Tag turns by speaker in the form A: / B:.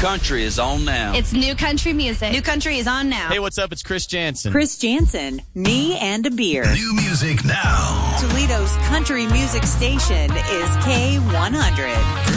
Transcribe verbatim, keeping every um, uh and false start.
A: country is on now.
B: It's new country music.
C: New country is on now.
D: Hey, what's up? It's Chris Jansen.
E: Chris Jansen, me and a beer.
F: New music now.
E: Toledo's country music station is K one hundred.